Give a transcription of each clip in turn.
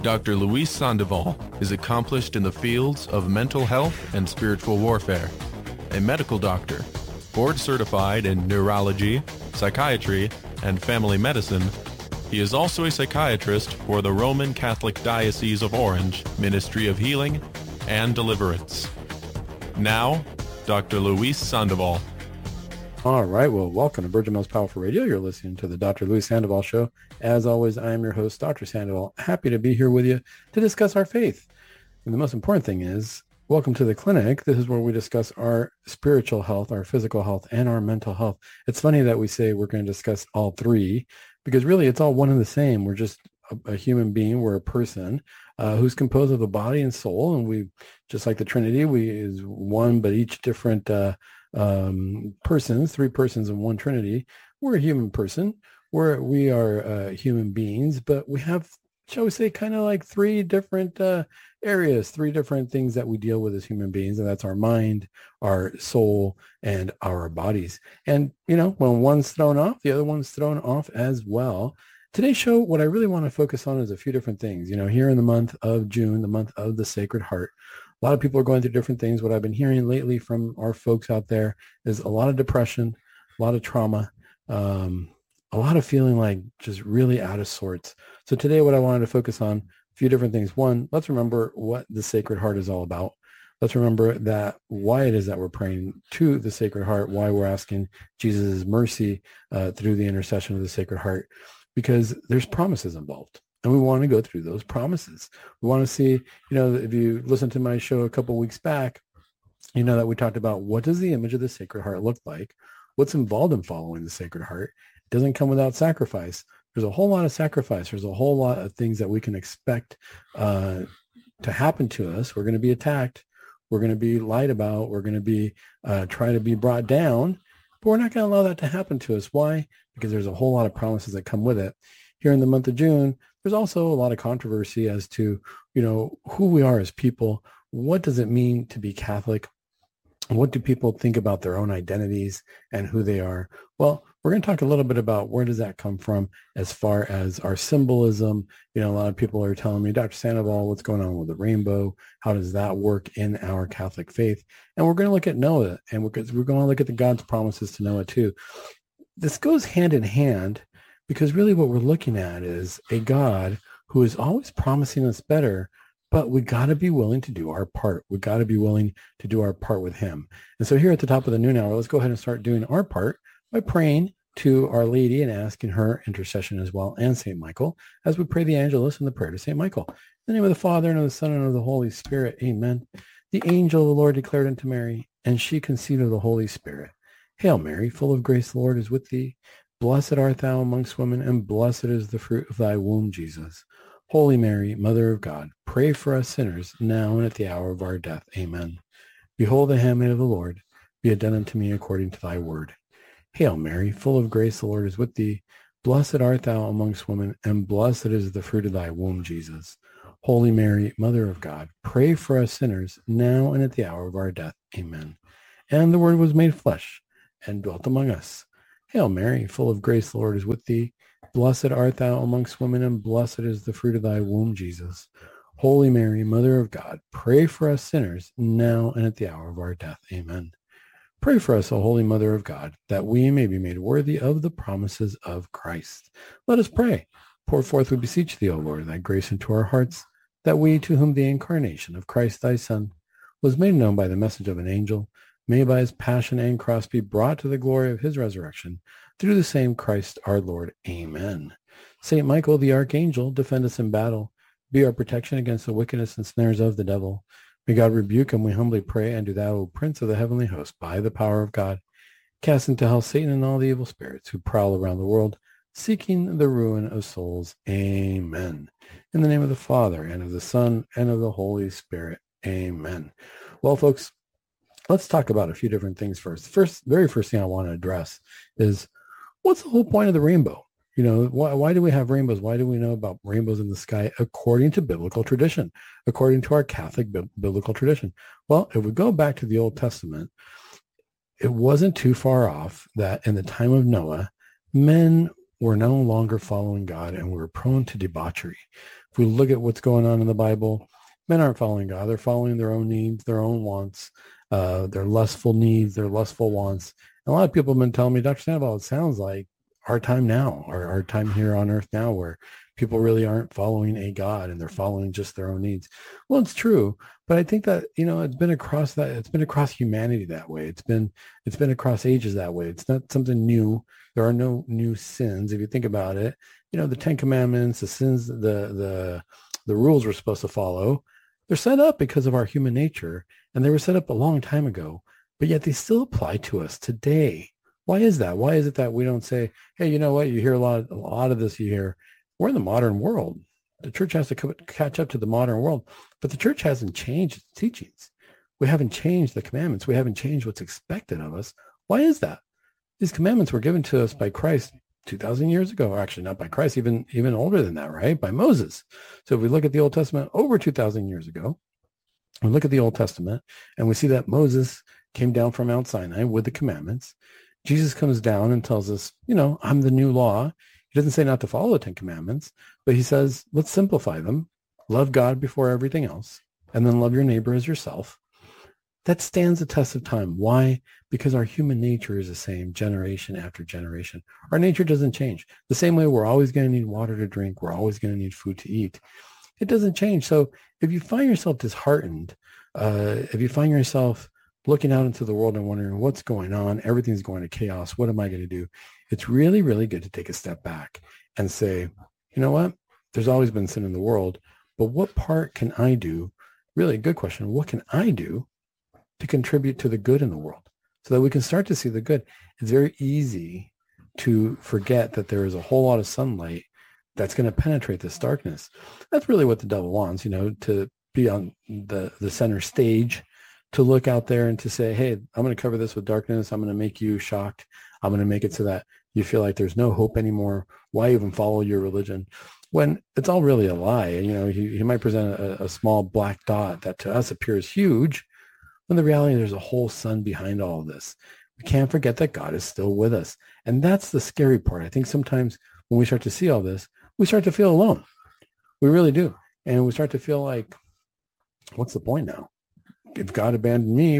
Dr. Luis Sandoval is accomplished in the fields of mental health and spiritual warfare. A medical doctor, board certified in neurology, psychiatry, and family medicine, he is also a psychiatrist for the Roman Catholic Diocese of Orange Ministry of Healing and Deliverance. Now, Dr. Luis Sandoval. All right, well, welcome to Virgin Most Powerful Radio. You're listening to the Dr. Luis Sandoval Show. As always, I am your host, Dr. Sandoval. Happy to be here with you to discuss our faith. And the most important thing is, welcome to the clinic. This is where we discuss our spiritual health, our physical health, and our mental health. It's funny that we say we're going to discuss all three, because really it's all one and the same. We're just a human being. We're a person who's composed of a body and soul. And we, just like the Trinity, we is one, but each different persons, three persons in one Trinity. We're a human person. We are human beings, but we have, shall we say, kind of like three different areas, three different things that we deal with as human beings, and that's our mind, our soul, and our bodies. And, you know, when one's thrown off, the other one's thrown off as well. Today's show, what I really want to focus on is a few different things. You know, here in the month of June, the month of the Sacred Heart, a lot of people are going through different things. What I've been hearing lately from our folks out there is a lot of depression, a lot of trauma, a lot of feeling like just really out of sorts. So today what I wanted to focus on, a few different things. One, let's remember what the Sacred Heart is all about. Let's remember that why it is that we're praying to the Sacred Heart, why we're asking Jesus' mercy through the intercession of the Sacred Heart, because there's promises involved. And we want to go through those promises. We want to see, you know, if you listen to my show a couple of weeks back, you know that we talked about what does the image of the Sacred Heart look like? What's involved in following the Sacred Heart? It doesn't come without sacrifice. There's a whole lot of sacrifice. There's a whole lot of things that we can expect to happen to us. We're going to be attacked. We're going to be lied about. We're going to be trying to be brought down. But we're not going to allow that to happen to us. Why? Because there's a whole lot of promises that come with it. Here in the month of June, there's also a lot of controversy as to, you know, who we are as people. What does it mean to be Catholic? What do people think about their own identities and who they are? Well, we're going to talk a little bit about where does that come from as far as our symbolism. You know, a lot of people are telling me, Dr. Sandoval, what's going on with the rainbow? How does that work in our Catholic faith? And we're going to look at Noah, and we're going to look at the God's promises to Noah too. This goes hand in hand, because really what we're looking at is a God who is always promising us better, but we got to be willing to do our part. We got to be willing to do our part with him. And so here at the top of the noon hour, let's go ahead and start doing our part by praying to Our Lady and asking her intercession as well, and St. Michael, as we pray the Angelus and the prayer to St. Michael. In the name of the Father, and of the Son, and of the Holy Spirit, amen. The angel of the Lord declared unto Mary, and she conceived of the Holy Spirit. Hail Mary, full of grace, the Lord is with thee. Blessed art thou amongst women, and blessed is the fruit of thy womb, Jesus. Holy Mary, Mother of God, pray for us sinners, now and at the hour of our death. Amen. Behold the handmaid of the Lord, be it done unto me according to thy word. Hail Mary, full of grace, the Lord is with thee. Blessed art thou amongst women, and blessed is the fruit of thy womb, Jesus. Holy Mary, Mother of God, pray for us sinners, now and at the hour of our death. Amen. And the Word was made flesh, and dwelt among us. Hail Mary, full of grace, the Lord is with thee. Blessed art thou amongst women, and blessed is the fruit of thy womb, Jesus. Holy Mary, Mother of God, pray for us sinners, now and at the hour of our death. Amen. Pray for us, O Holy Mother of God, that we may be made worthy of the promises of Christ. Let us pray. Pour forth, we beseech thee, O Lord, thy grace into our hearts, that we, to whom the incarnation of Christ thy Son was made known by the message of an angel, may by his passion and cross be brought to the glory of his resurrection, through the same Christ our Lord. Amen. Saint Michael, the archangel, defend us in battle. Be our protection against the wickedness and snares of the devil. May God rebuke him, we humbly pray, and do thou, O Prince of the heavenly host, by the power of God, cast into hell Satan and all the evil spirits who prowl around the world, seeking the ruin of souls. Amen. In the name of the Father, and of the Son, and of the Holy Spirit. Amen. Well, folks, let's talk about a few different things first. Very first thing I want to address is, what's the whole point of the rainbow? You know, why do we have rainbows? Why do we know about rainbows in the sky according to biblical tradition, according to our Catholic biblical tradition? Well, if we go back to the Old Testament, it wasn't too far off that in the time of Noah, men we're no longer following God, and we're prone to debauchery. If we look at what's going on in the Bible, men aren't following God. They're following their own needs, their own wants, their lustful needs, their lustful wants. And a lot of people have been telling me, Dr. Sandoval, it sounds like our time now, our time here on earth now, where people really aren't following a God and they're following just their own needs. Well, it's true, but I think that, it's been across humanity that way. It's been across ages that way. It's not something new. There are no new sins. If you think about it, the Ten Commandments, the sins, the rules we're supposed to follow, they're set up because of our human nature, and they were set up a long time ago, but yet they still apply to us today. Why is that? Why is it that we don't say, hey, you know what? You hear a lot of this. You hear, we're in the modern world. The church has to catch up to the modern world, but the church hasn't changed its teachings. We haven't changed the commandments. We haven't changed what's expected of us. Why is that? These commandments were given to us by Christ 2,000 years ago, or actually not by Christ, even older than that, right? By Moses. So if we look at the Old Testament over 2,000 years ago, we look at the Old Testament and we see that Moses came down from Mount Sinai with the commandments. Jesus comes down and tells us, I'm the new law. He doesn't say not to follow the Ten Commandments, but he says, let's simplify them. Love God before everything else, and then love your neighbor as yourself. That stands the test of time. Why? Because our human nature is the same generation after generation. Our nature doesn't change. The same way we're always going to need water to drink, we're always going to need food to eat. It doesn't change. So if you find yourself disheartened, if you find yourself looking out into the world and wondering what's going on, everything's going to chaos, what am I going to do? It's really, really good to take a step back and say, you know what? There's always been sin in the world, but what part can I do? Really good question. What can I do to contribute to the good in the world so that we can start to see the good? It's very easy to forget that there is a whole lot of sunlight that's going to penetrate this darkness. That's really what the devil wants, to be on the center stage, to look out there and to say, hey, I'm going to cover this with darkness. I'm going to make you shocked. I'm going to make it so that you feel like there's no hope anymore. Why even follow your religion? When it's all really a lie. He might present a small black dot that to us appears huge, when the reality there's a whole sun behind all of this. We can't forget that God is still with us. And that's the scary part. I think sometimes when we start to see all this, we start to feel alone. We really do. And we start to feel like, what's the point now? If God abandoned me,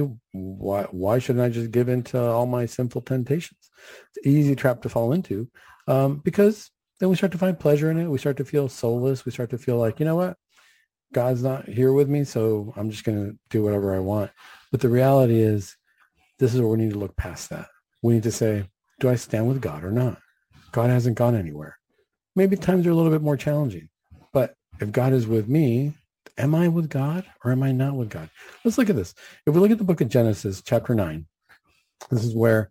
why shouldn't I just give in to all my sinful temptations? It's an easy trap to fall into, because then we start to find pleasure in it. We start to feel soulless. We start to feel like, you know what? God's not here with me, so I'm just going to do whatever I want. But the reality is, this is where we need to look past that. We need to say, do I stand with God or not? God hasn't gone anywhere. Maybe times are a little bit more challenging, but if God is with me, am I with God or am I not with God? Let's look at this. If we look at the book of Genesis, chapter 9, this is where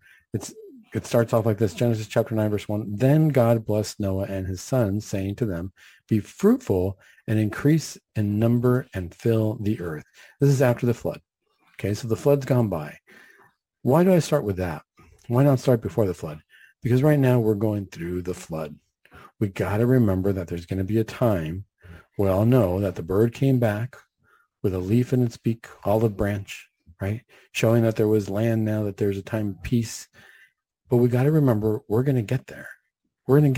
it starts off like this. Genesis chapter 9, verse 1. Then God blessed Noah and his sons, saying to them, be fruitful and increase in number and fill the earth. This is after the flood. Okay, so the flood's gone by. Why do I start with that? Why not start before the flood? Because right now we're going through the flood. We got to remember that there's going to be a time. We all know that the bird came back with a leaf in its beak, olive branch, right? Showing that there was land now, that there's a time of peace. But we got to remember, we're going to get there. We're going to